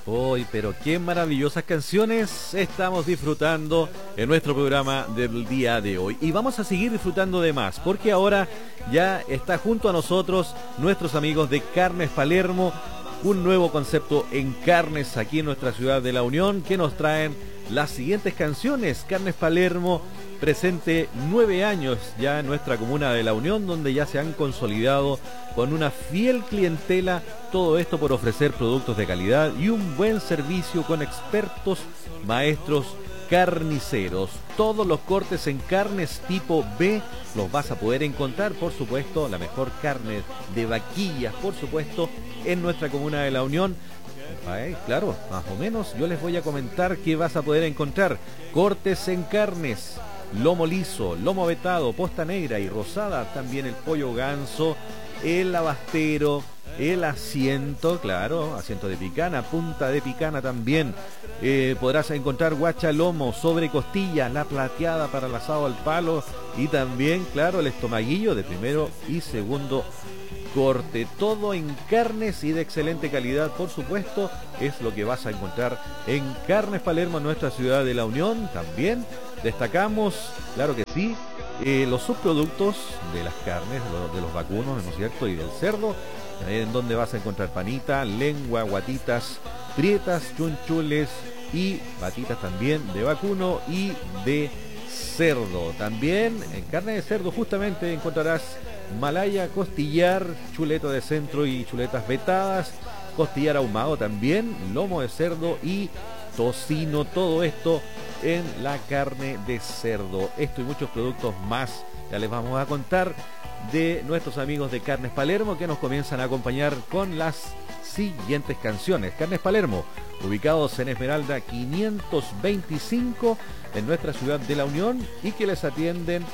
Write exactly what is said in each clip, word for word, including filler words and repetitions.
Hoy, pero qué maravillosas canciones estamos disfrutando en nuestro programa del día de hoy. Y vamos a seguir disfrutando de más, porque ahora ya está junto a nosotros nuestros amigos de Carnes Palermo, un nuevo concepto en carnes aquí en nuestra ciudad de La Unión, que nos traen las siguientes canciones. Carnes Palermo, presente nueve años ya en nuestra comuna de La Unión, donde ya se han consolidado con una fiel clientela, todo esto por ofrecer productos de calidad y un buen servicio con expertos maestros carniceros. Todos los cortes en carnes tipo B los vas a poder encontrar, por supuesto, la mejor carne de vaquillas, por supuesto, en nuestra comuna de La Unión. Ay, claro, más o menos yo les voy a comentar qué vas a poder encontrar. Cortes en carnes, lomo liso, lomo vetado, posta negra y rosada, también el pollo ganso, el abastero, el asiento, claro, asiento de picana, punta de picana también. Eh, podrás encontrar guacha lomo, sobre costilla, la plateada para el asado al palo y también, claro, el estomaguillo de primero y segundo corte. Todo en carnes y de excelente calidad, por supuesto, es lo que vas a encontrar en Carnes Palermo, en nuestra ciudad de La Unión. También destacamos, claro que sí, eh, los subproductos de las carnes, de los vacunos, ¿no es cierto?, y del cerdo, en donde vas a encontrar panita, lengua, guatitas, prietas, chunchules y batitas también de vacuno y de cerdo. También en carne de cerdo justamente encontrarás malaya, costillar, chuleta de centro y chuletas vetadas, costillar ahumado también, lomo de cerdo y tocino, todo esto en la carne de cerdo. Esto y muchos productos más ya les vamos a contar de nuestros amigos de Carnes Palermo, que nos comienzan a acompañar con las siguientes canciones. Carnes Palermo, ubicados en Esmeralda quinientos veinticinco en nuestra ciudad de La Unión, y que les atienden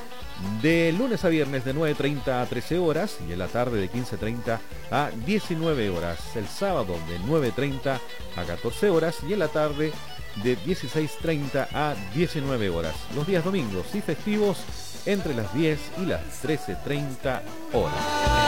de lunes a viernes de nueve treinta a trece horas y en la tarde de quince treinta a diecinueve horas, el sábado de nueve treinta a catorce horas y en la tarde de dieciséis treinta a diecinueve horas, los días domingos y festivos entre las diez y las trece treinta horas.